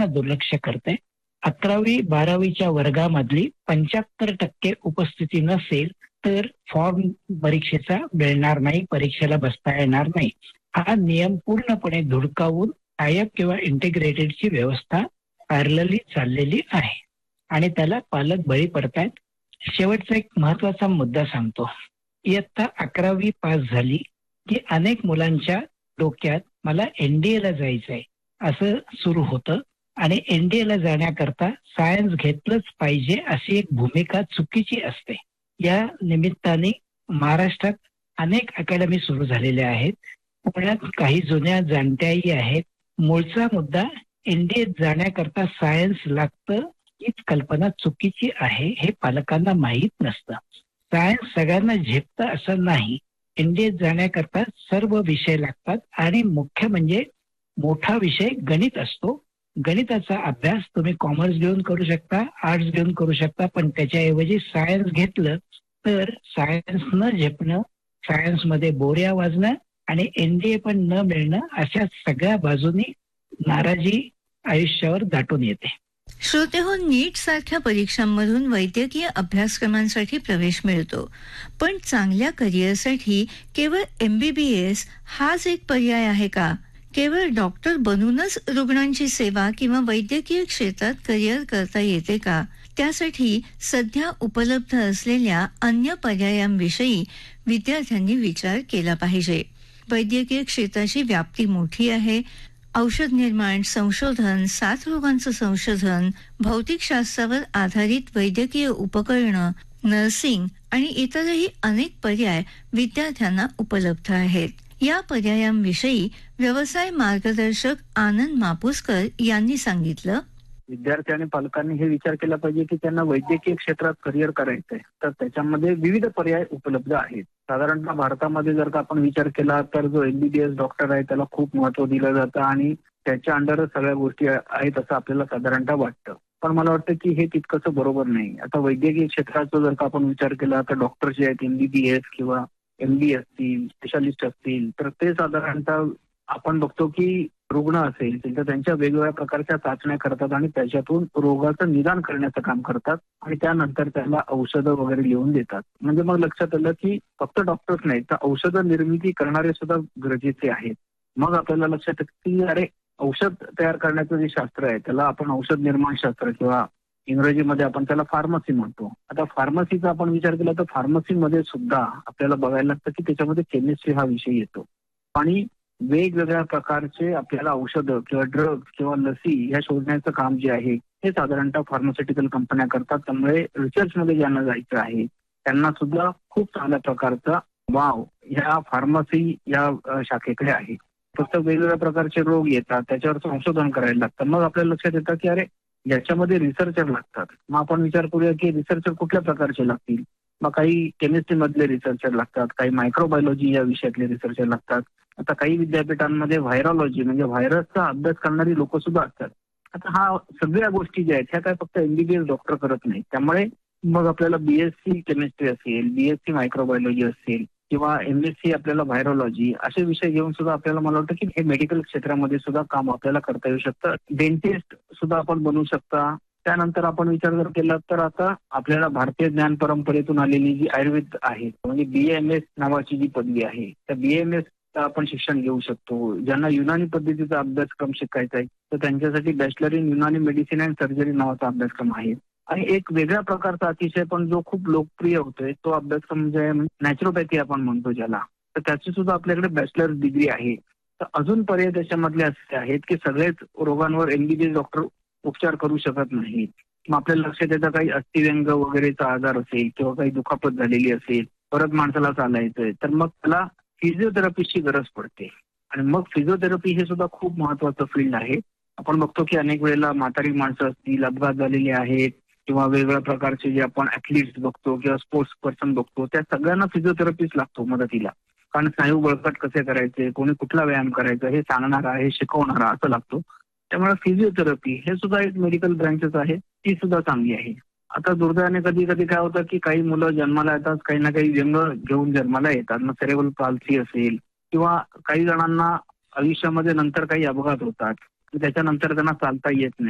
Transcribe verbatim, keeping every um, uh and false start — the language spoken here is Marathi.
पूर्ण दुर्लक्ष करते. अकरावी बारावीच्या वर्गामधली पंच्याहत्तर टक्के उपस्थिती नसेल तर फॉर्म परीक्षेचा मिळणार नाही, परीक्षेला बसता येणार नाही. हा नियम पूर्णपणे धुडकावून टायप किंवा इंटिग्रेटेडची व्यवस्था पॅरलली चाललेली आहे आणि त्याला पालक बळी पडतायत. शेवटचा एक महत्वाचा मुद्दा सांगतो. इयत्ता अकरावी पास झाली की अनेक मुलांच्या डोक्यात मला एनडीएला जायचंय असं सुरू होतं आणि एनडीएला जाण्याकरता सायन्स घेतलंच पाहिजे अशी एक भूमिका चुकीची असते. या निमित्ताने महाराष्ट्रात अनेक अकॅडमी सुरू झालेल्या आहेत. पुण्यात काही जुन्या जाणत्याही आहेत. मूळचा मुद्दा एनडीएत जाण्याकरता सायन्स लागतं हीच कल्पना चुकीची आहे, हे पालकांना माहीत नसतं. सायन्स सगळ्यांना झेपतं असं नाही. एनडीएत जाण्याकरता सर्व विषय लागतात आणि मुख्य म्हणजे मोठा विषय गणित असतो. गणिताचा अभ्यास तुम्ही कॉमर्स घेऊन करू शकता, आर्ट्स घेऊन करू शकता, पण त्याच्याऐवजी सायन्स घेतलं तर सायन्स न झेपणं, सायन्समध्ये बोऱ्या वाजणं आणि एनडीए पण न मिळणं अशा सगळ्या बाजूनी नाराजी आयुष्यावर दाटून येते. श्रोतेहो, नीट सारख्या परीक्षांमधून वैद्यकीय अभ्यासक्रमांसाठी प्रवेश मिळतो, पण चांगल्या करिअरसाठी केवळ एमबीबीएस हाच एक पर्याय आहे का? केवळ डॉक्टर बनूनच रुग्णांची सेवा किंवा वैद्यकीय क्षेत्रात करिअर करता येते का? त्यासाठी सध्या उपलब्ध असलेल्या अन्य पर्यायांविषयी विद्यार्थ्यांनी विचार केला पाहिजे. वैद्यकीय क्षेत्राची व्याप्ती मोठी आहे. औषध निर्माण, संशोधन, साथरोगांचं संशोधन, भौतिकशास्त्रावर आधारित वैद्यकीय उपकरणं, नर्सिंग आणि इतरही अनेक पर्याय विद्यार्थ्यांना उपलब्ध आहेत. या पर्यायांविषयी व्यवसाय मार्गदर्शक आनंद मापुसकर यांनी सांगितलं. विद्यार्थी आणि पालकांनी हे विचार केला पाहिजे की त्यांना वैद्यकीय क्षेत्रात करिअर करायचंय तर त्याच्यामध्ये विविध पर्याय उपलब्ध आहेत. साधारणतः भारतामध्ये जर का आपण विचार केला तर जो एमबीबीएस डॉक्टर आहे त्याला खूप महत्व दिलं जातं आणि त्याच्या अंडरच सगळ्या गोष्टी आहेत असं आपल्याला साधारणतः वाटतं. पण मला वाटतं की हे तितकंसं बरोबर नाही. आता वैद्यकीय क्षेत्राचा जर का आपण विचार केला तर डॉक्टर जे आहेत एमबीबीएस किंवा एमडी असतील, स्पेशालिस्ट असतील तर ते साधारणतः आपण बघतो की रुग्ण असेल तर त्यांच्या वेगवेगळ्या प्रकारच्या चाचण्या करतात आणि त्याच्यातून रोगाचं निदान करण्याचं काम करतात आणि त्यानंतर त्याला औषधं वगैरे लिहून देतात. म्हणजे मग लक्षात आलं की फक्त डॉक्टर्स नाही तर औषध निर्मिती करणारे सुद्धा गरजेचे आहेत. मग आपल्याला लक्षात येतं की अरे औषध तयार करण्याचं जे शास्त्र आहे त्याला आपण औषध निर्माण शास्त्र किंवा इंग्रजीमध्ये आपण त्याला फार्मसी म्हणतो. आता फार्मसीचा आपण विचार केला तर फार्मसीमध्ये सुद्धा आपल्याला बघायला लागतं की त्याच्यामध्ये केमिस्ट्री हा विषय येतो आणि वेगवेगळ्या प्रकारचे आपल्याला औषधं किंवा ड्रग्ज किंवा लसी ह्या शोधण्याचं काम जे आहे हे साधारणतः फार्मास्युटिकल कंपन्या करतात. त्यामुळे रिसर्चमध्ये ज्यांना जायचं आहे त्यांना सुद्धा खूप चांगल्या प्रकारचा वाव ह्या फार्मसी या शाखेकडे आहे. फक्त वेगवेगळ्या प्रकारचे रोग येतात त्याच्यावर संशोधन करायला लागतं. मग आपल्याला लक्षात येतं की अरे याच्यामध्ये रिसर्चर लागतात. मग आपण विचार करूया की रिसर्चर कुठल्या प्रकारचे लागतील. मग काही केमिस्ट्री मधले रिसर्चर लागतात, काही मायक्रोबायोलॉजी या विषयातले रिसर्चर लागतात. आता काही विद्यापीठांमध्ये व्हायरॉलॉजी म्हणजे व्हायरसचा अभ्यास करणारी लोक सुद्धा असतात. आता हा सगळ्या गोष्टी ज्या आहेत ह्या काय फक्त एमबीबीएस डॉक्टर करत नाही. त्यामुळे मग आपल्याला बीएससी केमिस्ट्री असेल, बीएससी मायक्रोबायोलॉजी असेल किंवा एमएससी आपल्याला व्हायरॉलॉजी असे विषय घेऊन सुद्धा आपल्याला मला वाटतं की हे मेडिकल क्षेत्रामध्ये सुद्धा काम आपल्याला करता येऊ शकतं. डेंटिस्ट सुद्धा आपण बनवू शकता. त्यानंतर आपण विचार जर केला तर आता आपल्याला भारतीय ज्ञान परंपरेतून आलेली जी आयुर्वेद आहे म्हणजे बीएमएस नावाची जी पदवी आहे त्या बीएमएस आपण शिक्षण घेऊ शकतो. ज्यांना युनानी पद्धतीचा अभ्यासक्रम शिकायचा आहे तर त्यांच्यासाठी bachelor in Unani medicine and surgery नावाचा अभ्यासक्रम आहे. आणि एक वेगळ्या प्रकारचा अतिशय पण जो खूप लोकप्रिय होतोय तो अभ्यासक्रम म्हणजे नॅचरोपॅथी आपण म्हणतो ज्याला, तर त्याची सुद्धा आपल्याकडे बॅचलर डिग्री आहे. तर अजून पर्याय त्याच्यामधले असे आहेत की सगळेच रोगांवर एमबीबीएस डॉक्टर उपचार करू शकत नाहीत. मग आपल्याला लक्षात येतं काही अस्थिव्यंग वगैरेचा आजार असेल किंवा काही दुखापत झालेली असेल, परत माणसाला चालायचंय तर मग त्याला फिजिओथेरपिस्टची गरज पडते. आणि मग फिजिओथेरपी हे सुद्धा खूप महत्वाचं फील्ड आहे. आपण बघतो की अनेक वेळेला म्हातारी माणसं असतील, अपघात झालेले आहेत किंवा वेगवेगळ्या प्रकारचे जे आपण ऍथलीट्स बघतो किंवा स्पोर्ट्स पर्सन बघतो त्या सगळ्यांना फिजिओथेरपिस्ट लागतो मदतीला. कारण स्नायू बळकट कसे करायचे, कोणी कुठला व्यायाम करायचा हे सांगणारा हे शिकवणारा असं लागतो. त्यामुळे फिजिओथेरपी हे सुद्धा एक मेडिकल ब्रँचेस आहे, ती सुद्धा चांगली आहे. आता दुर्दैवाने कधी कधी काय होतं की काही मुलं जन्माला येतात काही ना काही व्यंग घेऊन जन्माला येतात. मग सेरेब्रल पाल्सी असेल किंवा काही जणांना आयुष्यामध्ये नंतर काही अपघात होतात त्याच्यानंतर त्यांना चालता येत नाही.